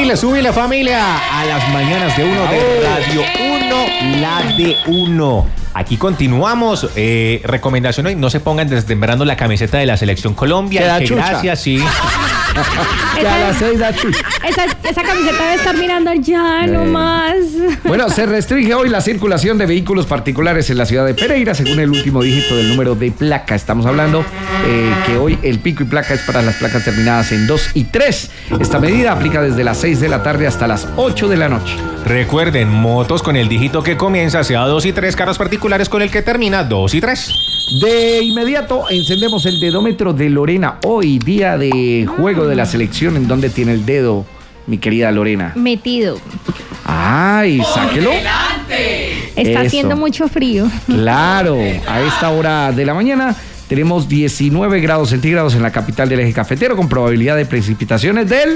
Súbile familia a las mañanas de uno de Radio 1, la de uno. Aquí continuamos. Recomendación hoy: no se pongan desmembrando la camiseta de la Selección Colombia. Que gracias, sí. Que a las 6 da chucha. Esa camiseta debe estar mirando ya nomás. Bueno, se restringe hoy la circulación de vehículos particulares en la ciudad de Pereira, según el último dígito del número de placa. Estamos hablando que hoy el pico y placa es para las placas terminadas en 2 y 3. Esta medida aplica desde las 6 de la tarde hasta las 8 de la noche. Recuerden, motos con el dígito que comienza sea 2 y 3, carros particulares con el que termina 2 y 3. De inmediato encendemos el dedómetro de Lorena. Hoy, día de juego de la selección. ¿En dónde tiene el dedo, mi querida Lorena? Metido. ¡Ay, sáquelo! Está haciendo mucho frío. Claro, a esta hora de la mañana tenemos 19 grados centígrados en la capital del eje cafetero, con probabilidad de precipitaciones del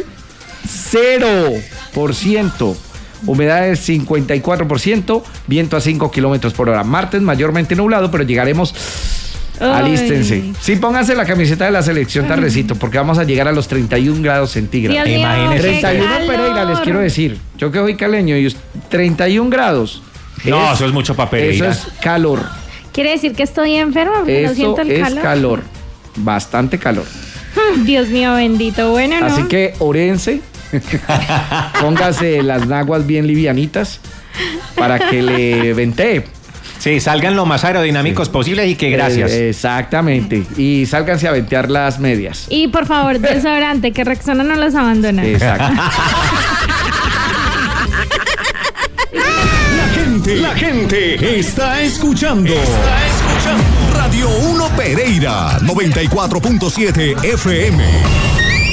0%. Humedad del 54%, viento a 5 kilómetros por hora. Martes mayormente nublado, pero llegaremos. Alístense. Sí, pónganse la camiseta de la selección tardecito, porque vamos a llegar a los 31 grados centígrados. Imagínense. 31 Pereira, les quiero decir. Yo que soy caleño y 31 grados. No, eso es mucho para Pereira. Eso es calor. ¿Quiere decir que estoy enferma? Eso no siento el calor. es calor. Bastante calor. Dios mío bendito. Bueno, ¿no? Así que orense. Póngase las naguas bien livianitas para que le ventee. Sí, salgan lo más aerodinámicos posible y que gracias. Exactamente. Y sálganse a ventear las medias. Y por favor, desodorante, que Rexona no los abandona. Exacto. La gente está escuchando. Radio 1 Pereira, 94.7 FM.